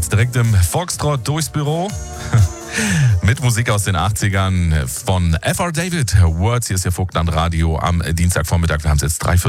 direkt im Foxtrot durchs Büro. Mit Musik aus den 80ern von F.R. David. Words, hier ist der Vogtland Radio am Dienstagvormittag. Wir haben es jetzt 3